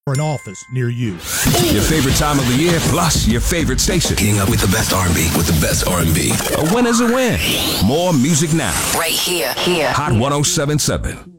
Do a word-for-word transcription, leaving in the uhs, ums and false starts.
for an office near you. Your favorite time of the year, plus your favorite station. Getting up with the best R and B, with the best R and B. A win is a win. More music now. Right here, here. Hot one oh seven point seven.